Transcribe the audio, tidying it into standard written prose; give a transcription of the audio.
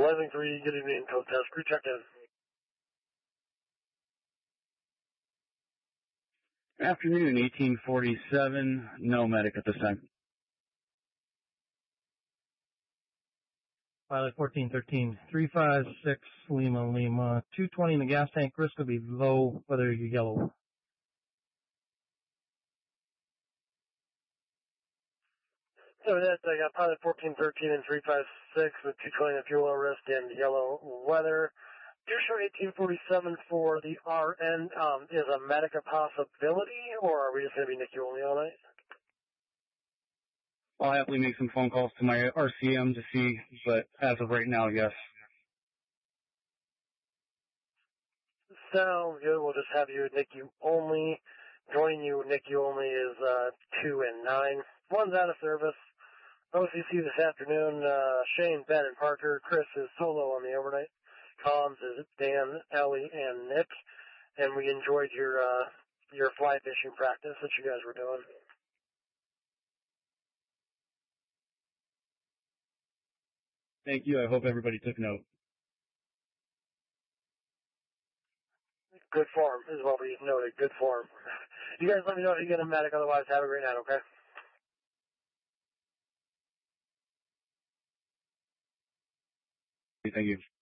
Rising 3, good evening, code test, crew checked in. Afternoon, 1847, no medic at this time. Pilot 1413, 356 Lima Lima, 220 in the gas tank, risk will be low, whether you're yellow. So that's, I got pilot 1413 and 356 with 220 in fuel oil risk and yellow weather. Do show 1847 for the RN, is a medic a possibility, or are we just going to be NICU only all night? I'll happily make some phone calls to my RCM to see, but as of right now, yes. Sounds good. We'll just have you NICU only. Joining you NICU only is 2 and 9. One's out of service. OCC this afternoon, Shane, Ben, and Parker. Chris is solo on the overnight. Comms is Dan, Ellie, and Nick. And we enjoyed your fly fishing practice that you guys were doing. Thank you. I hope everybody took note. Good form is what we noted. Good form. You guys let me know if you get a medic. Otherwise, have a great night, okay? Thank you.